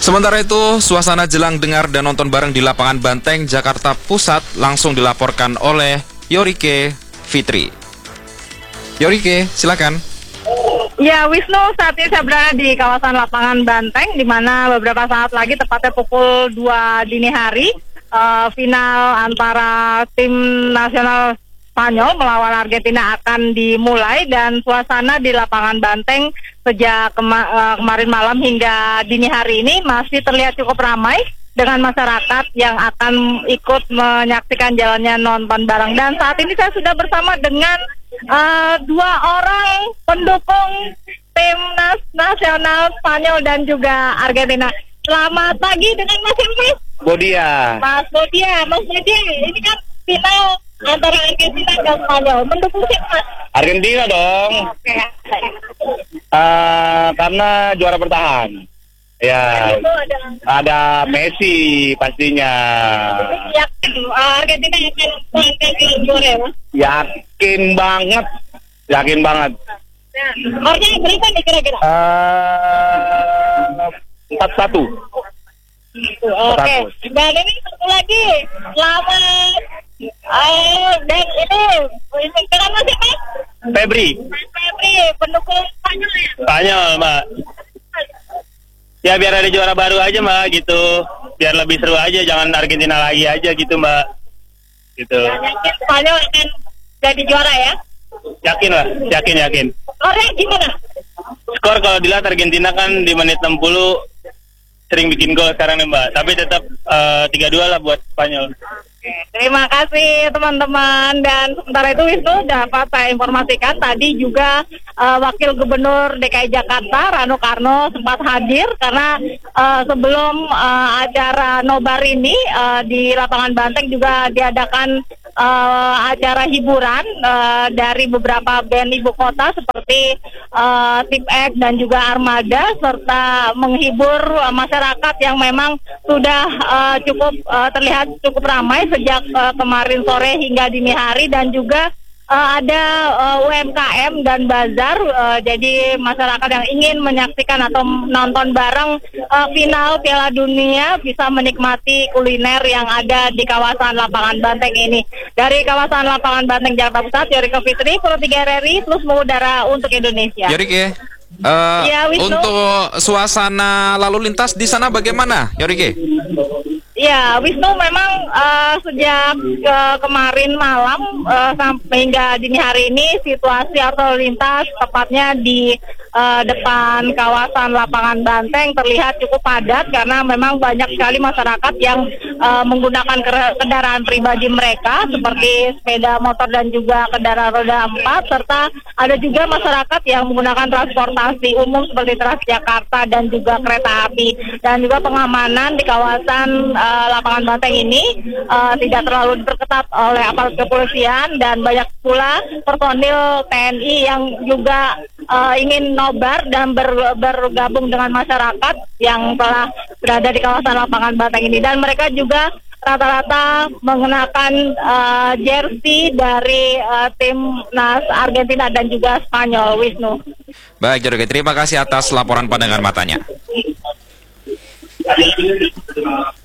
Sementara itu, suasana jelang dengar dan nonton bareng di lapangan Banteng, Jakarta Pusat langsung dilaporkan oleh Yorike Fitri. Yorike, silakan. Ya, Wisnu, saat ini saya berada di kawasan lapangan Banteng, di mana beberapa saat lagi, tepatnya pukul 2 dini hari, final antara tim nasional Spanyol melawan Argentina akan dimulai, dan suasana di lapangan Banteng sejak kemarin malam hingga dini hari ini masih terlihat cukup ramai dengan masyarakat yang akan ikut menyaksikan jalannya nonton bareng. Dan saat ini saya sudah bersama dengan 2 orang pendukung tim nasional Spanyol dan juga Argentina. Selamat pagi dengan Mas Bodia. Mas Bodia, ini kan final antara Argentina dan Spanyol. Mendukung siapa? Argentina dong. Oke. Karena juara bertahan. Ya. Ada Messi pastinya. Yakin Argentina akan menjadi juara, Mas? Yakin banget. Skornya berapa nih kira-kira? 4-1. Oke. Dan ini satu lagi. Selamat. Dan ini kenapa sih, Mas? Febri, Pendukung Spanyol ya? Spanyol, Mbak. Ya biar ada juara baru aja, Mbak, gitu. Biar lebih seru aja, jangan Argentina lagi aja gitu, Mbak. Gitu. Yakin Spanyol akan jadi juara ya? Yakin lah, yakin. Skornya gimana? Skor kalau dilihat Argentina kan di menit 60 sering bikin gol sekarang nih, Mbak. Tapi tetap 3-2 lah buat Spanyol. Terima kasih teman-teman. Dan sementara itu Wisnu, dapat saya informasikan tadi juga Wakil Gubernur DKI Jakarta Rano Karno sempat hadir karena sebelum acara nobar ini di lapangan Banteng juga diadakan acara hiburan dari beberapa band ibu kota seperti Tip X dan juga Armada, serta menghibur masyarakat yang memang sudah terlihat cukup ramai sejak kemarin sore hingga dini hari. Dan juga ada UMKM dan bazar, jadi masyarakat yang ingin menyaksikan atau nonton bareng final Piala Dunia bisa menikmati kuliner yang ada di kawasan lapangan Banteng ini. Dari kawasan lapangan Banteng Jakarta Pusat, Yorike Fitri, Pro 3 RRI, terus mengudara untuk Indonesia. Yorike, Ya, untuk suasana lalu lintas di sana bagaimana, Yorike? Ya, Wisnu, memang sejak kemarin malam sampai hingga dini hari ini situasi arus lalu lintas tepatnya di depan kawasan lapangan Banteng terlihat cukup padat karena memang banyak sekali masyarakat yang menggunakan kendaraan pribadi mereka seperti sepeda motor dan juga kendaraan roda 4, serta ada juga masyarakat yang menggunakan transportasi umum seperti Transjakarta dan juga kereta api. Dan juga pengamanan di kawasan lapangan Banteng ini tidak terlalu diperketat oleh aparat kepolisian, dan banyak pula personil TNI yang juga ingin nobar dan bergabung dengan masyarakat yang telah berada di kawasan lapangan Banteng ini. Dan mereka juga rata-rata mengenakan jersey dari timnas Argentina dan juga Spanyol, Wisnu. Baik, Yorike, terima kasih atas laporan pandangan matanya.